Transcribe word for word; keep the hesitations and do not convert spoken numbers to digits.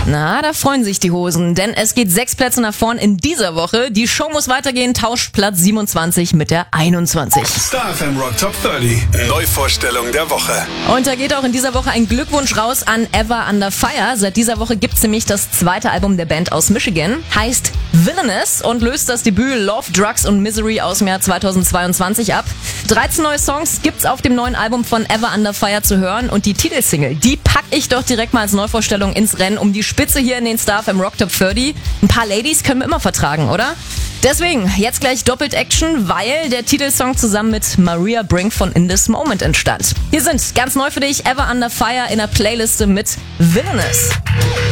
Na, da freuen sich die Hosen, denn es geht sechs Plätze nach vorn in dieser Woche. Die Show muss weitergehen, tauscht Platz siebenundzwanzig mit der einundzwanzig. Star F M Rock Top dreißig. Neuvorstellung der Woche. Und da geht auch in dieser Woche ein Glückwunsch raus an Ever Under Fire. Seit dieser Woche gibt's nämlich das zweite Album der Band aus Michigan. Heißt Villainous und löst das Debüt Love, Drugs und Misery aus dem Jahr zweitausendzweiundzwanzig ab. dreizehn neue Songs gibt's auf dem neuen Album von Ever Under Fire zu hören. Und die Titelsingle, die pack ich doch direkt mal als Neuvorstellung ins Rennen um die Spitze hier in den Star F M Rock Top dreißig. Ein paar Ladies können wir immer vertragen, oder? Deswegen jetzt gleich doppelt Action, weil der Titelsong zusammen mit Maria Brink von In This Moment entstand. Hier sind ganz neu für dich Ever Under Fire in der Playliste mit Villainous.